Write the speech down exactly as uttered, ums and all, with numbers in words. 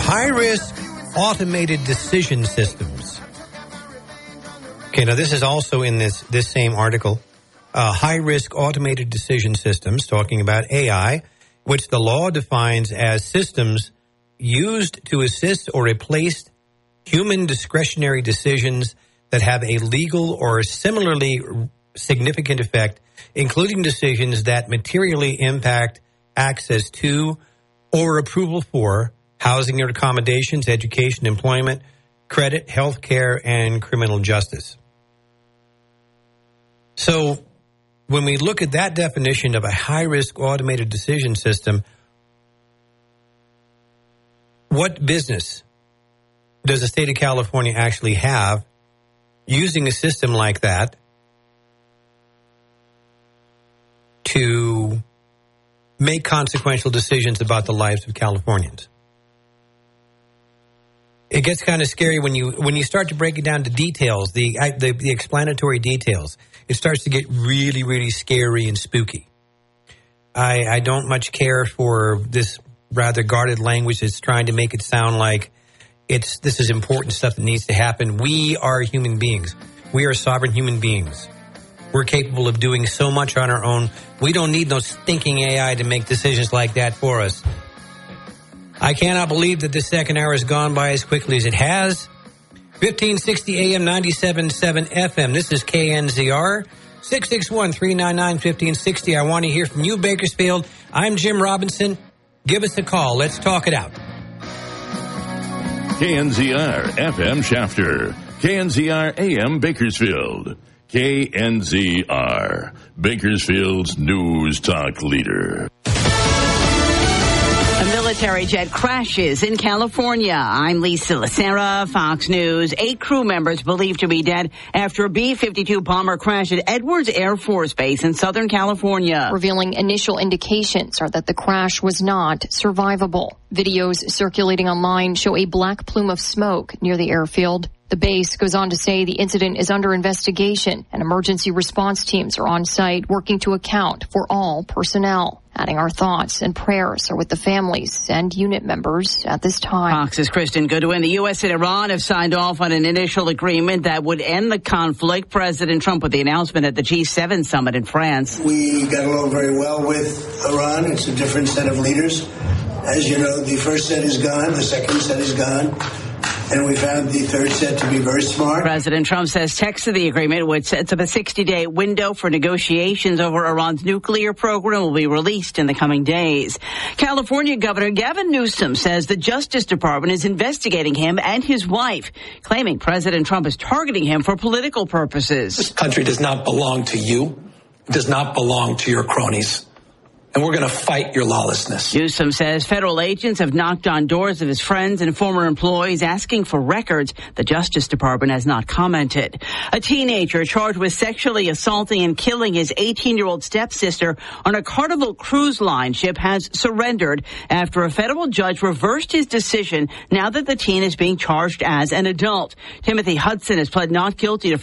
High-risk automated decision systems. Okay, now this is also in this, this same article. Uh, high-risk automated decision systems, talking about A I, which the law defines as systems used to assist or replace human discretionary decisions that have a legal or similarly significant effect, including decisions that materially impact access to or approval for housing or accommodations, education, employment, credit, health care, and criminal justice. So when we look at that definition of a high-risk automated decision system, what business does the state of California actually have using a system like that to make consequential decisions about the lives of Californians? It gets kind of scary when you when you start to break it down to details, the, the the explanatory details. It starts to get really, really scary and spooky. I, I don't much care for this rather guarded language that's trying to make it sound like it's this is important stuff that needs to happen. We are human beings. We are sovereign human beings. We're capable of doing so much on our own. We don't need no stinking A I to make decisions like that for us. I cannot believe that this second hour has gone by as quickly as it has. fifteen sixty A M, ninety-seven point seven F M. This is K N Z R. six six one, three nine nine, one five six zero. I want to hear from you, Bakersfield. I'm Jim Robinson. Give us a call. Let's talk it out. K N Z R F M Shafter. K N Z R A M Bakersfield. K N Z R, Bakersfield's news talk leader. A military jet crashes in California. I'm Lisa Lacera, Fox News. Eight crew members believed to be dead after a B fifty-two bomber crashed at Edwards Air Force Base in Southern California. Revealing initial indications are that the crash was not survivable. Videos circulating online show a black plume of smoke near the airfield. The base goes on to say the incident is under investigation and emergency response teams are on site working to account for all personnel. Adding our thoughts and prayers are with the families and unit members at this time. Fox's Kristen Goodwin. The U S and Iran have signed off on an initial agreement that would end the conflict. President Trump with the announcement at the G seven summit in France. We got along very well with Iran. It's a different set of leaders. As you know, the first set is gone. The second set is gone. And we found the third set to be very smart. President Trump says text of the agreement, which sets up a sixty-day window for negotiations over Iran's nuclear program, will be released in the coming days. California Governor Gavin Newsom says the Justice Department is investigating him and his wife, claiming President Trump is targeting him for political purposes. This country does not belong to you. It does not belong to your cronies. And we're going to fight your lawlessness. Newsom says federal agents have knocked on doors of his friends and former employees asking for records. The Justice Department has not commented. A teenager charged with sexually assaulting and killing his eighteen-year-old stepsister on a Carnival Cruise Line ship has surrendered after a federal judge reversed his decision now that the teen is being charged as an adult. Timothy Hudson has pled not guilty to